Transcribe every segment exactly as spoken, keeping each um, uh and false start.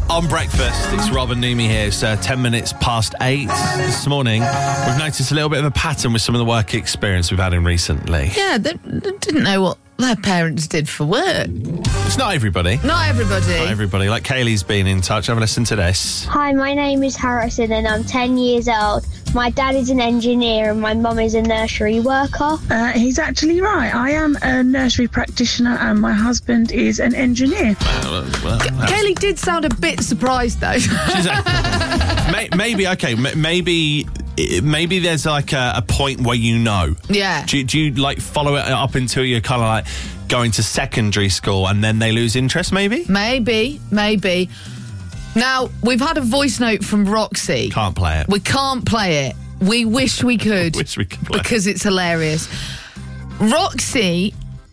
On breakfast, it's Rob and Numi here. It's uh, ten minutes past eight this morning. We've noticed a little bit of a pattern with some of the work experience we've had in recently. Yeah, they, they didn't know what their parents did for work. It's not everybody. Not everybody. Not everybody. Like Kaylee's been in touch. Have a listen to this. Hi, my name is Harrison and I'm ten years old. My dad is an engineer and my mum is a nursery worker. Uh, he's actually right. I am a nursery practitioner and my husband is an engineer. Well, well, Kaylee did sound a bit surprised, though. she's a, may, maybe, okay, m- maybe... Maybe there's like a, a point where you know. Yeah. Do, do you like follow it up until you're kind of like going to secondary school and then they lose interest, maybe? Maybe, maybe. Now, we've had a voice note from Roxy. Can't play it. We can't play it. We wish we could. Wish we could play because it's hilarious. Roxy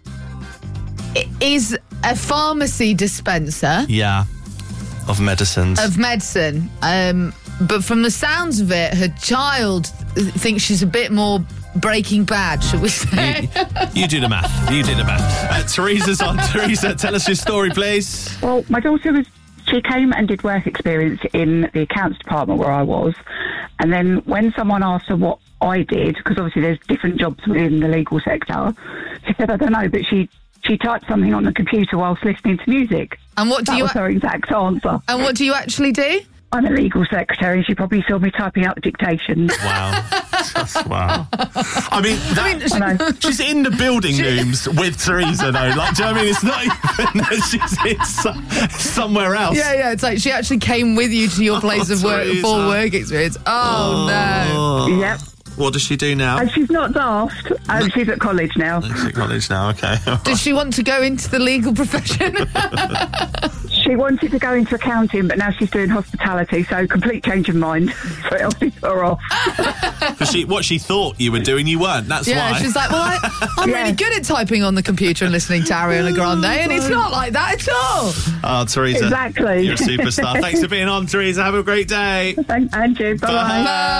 is a pharmacy dispenser. Yeah. Of medicines. Of medicine. Um... But from the sounds of it, her child thinks she's a bit more Breaking Bad, shall we say? You, you do the math. You do the math. Uh, Teresa's on. Teresa, tell us your story, please. Well, my daughter was, she came and did work experience in the accounts department where I was. And then when someone asked her what I did, because obviously there's different jobs within the legal sector, she said, I don't know, but she, she typed something on the computer whilst listening to music. And what do that you... was her exact answer. And what do you actually do? I'm a legal secretary. She probably saw me typing out the dictation. Wow. Just, wow. I mean, that, I know. She's in the building rooms with Teresa, though. Like, do you know what I mean? It's not even that she's in some, somewhere else. Yeah, yeah. It's like she actually came with you to your place Oh, of work Teresa. for work experience. Oh, Oh. no. Yep. What does she do now? And she's not daft. Um, she's at college now. She's at college now, okay. Does she want to go into the legal profession? She wanted to go into accounting, but now she's doing hospitality, so complete change of mind. So it obviously put her off. Because she, what she thought you were doing, you weren't. That's Yeah, why. she's like, well, I, I'm Yeah. really good at typing on the computer and listening to Ariana Grande, and it's not like that at all. Oh, Teresa. Exactly. You're a superstar. Thanks for being on, Teresa. Have a great day. Thank Andrew. Bye-bye. Bye.